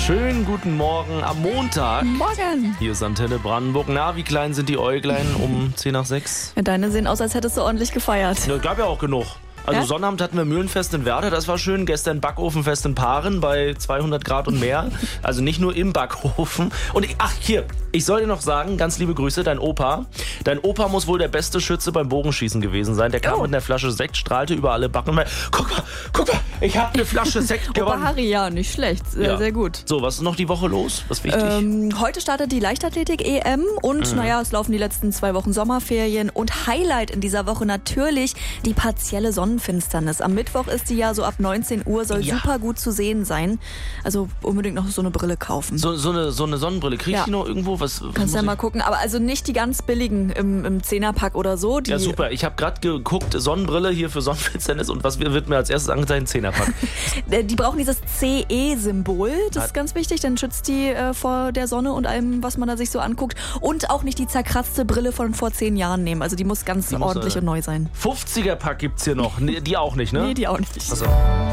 Schönen guten Morgen am Montag. Morgen. Hier ist Antenne Brandenburg. Na, wie klein sind die Äuglein um 10 nach 6? Ja, deine sehen aus, als hättest du ordentlich gefeiert. Ja, gab ja auch genug. Also Ja? Sonnabend hatten wir Mühlenfest in Werder, das war schön. Gestern Backofenfest in Paaren bei 200 Grad und mehr. Also nicht nur im Backofen. Und ich soll dir noch sagen, ganz liebe Grüße, dein Opa. Dein Opa muss wohl der beste Schütze beim Bogenschießen gewesen sein. Der kam mit einer Flasche Sekt, strahlte über alle Backen und meinte, guck mal, ich habe eine Flasche Sekt Opa gewonnen. Harry, ja, nicht schlecht. Sehr gut. So, was ist noch die Woche los? Was ist wichtig? Heute startet die Leichtathletik-EM und es laufen die letzten 2 Wochen Sommerferien. Und Highlight in dieser Woche natürlich die partielle Sonnenfinsternis. Am Mittwoch ist die ja so ab 19 Uhr, soll super gut zu sehen sein. Also unbedingt noch so eine Brille kaufen. So eine Sonnenbrille, krieg ich die noch irgendwo? Was Kannst muss ja mal gucken, aber also nicht die ganz billigen im 10er-Pack oder so. Die Ja, super. Ich habe gerade geguckt, Sonnenbrille hier für Sonnenfinsternis und was wird mir als erstes angezeigt? 10er-Pack. Die brauchen dieses CE-Symbol, das ist ganz wichtig, dann schützt die vor der Sonne und allem, was man da sich so anguckt. Und auch nicht die zerkratzte Brille von vor 10 Jahren nehmen, also die muss ganz ordentlich und neu sein. 50er-Pack gibt's hier noch. Nee, die auch nicht, ne? Nee, die auch nicht. Also.